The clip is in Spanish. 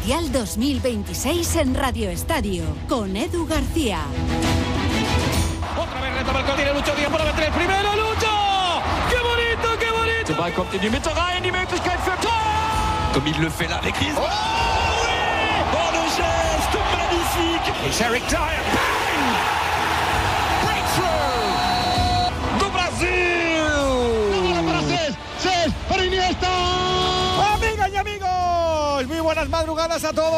Mundial 2026 en Radio Estadio, con Edu García. Otra vez retoma el tiene Lucho Díaz para meter el primero, Lucho! ¡Qué bonito, qué bonito! Der Ball kommt in die Mitte rein, die Möglichkeit für Tor! Comme il le fait là avec Griezmann. Oh oui! Oh le geste magnifique! It's Eric Dyer, bang! Breakthrough! Do Brasil! Amigas y amigos, muy buenas madrugadas a todos.